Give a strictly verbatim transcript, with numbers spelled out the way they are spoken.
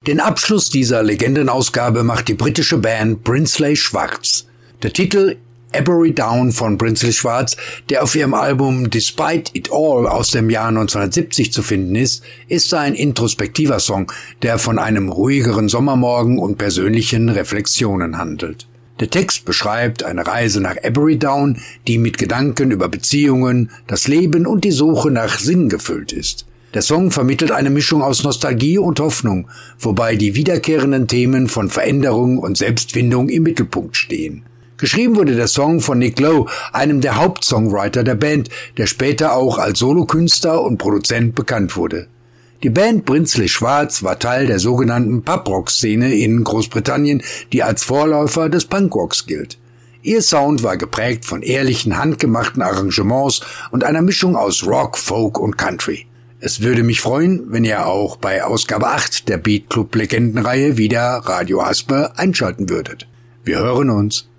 Den Abschluss dieser Legendenausgabe macht die britische Band Brinsley Schwarz. Der Titel Ebbary Down von Brinsley Schwarz, der auf ihrem Album Despite It All aus dem Jahr neunzehnhundertsiebzig zu finden ist, ist ein introspektiver Song, der von einem ruhigeren Sommermorgen und persönlichen Reflexionen handelt. Der Text beschreibt eine Reise nach Ebbary Down, die mit Gedanken über Beziehungen, das Leben und die Suche nach Sinn gefüllt ist. Der Song vermittelt eine Mischung aus Nostalgie und Hoffnung, wobei die wiederkehrenden Themen von Veränderung und Selbstfindung im Mittelpunkt stehen. Geschrieben wurde der Song von Nick Lowe, einem der Hauptsongwriter der Band, der später auch als Solokünstler und Produzent bekannt wurde. Die Band Brinsley Schwarz war Teil der sogenannten Pub-Rock-Szene in Großbritannien, die als Vorläufer des Punkrocks gilt. Ihr Sound war geprägt von ehrlichen, handgemachten Arrangements und einer Mischung aus Rock, Folk und Country. Es würde mich freuen, wenn ihr auch bei Ausgabe acht der Beat Club Legendenreihe wieder Radio Haspe einschalten würdet. Wir hören uns.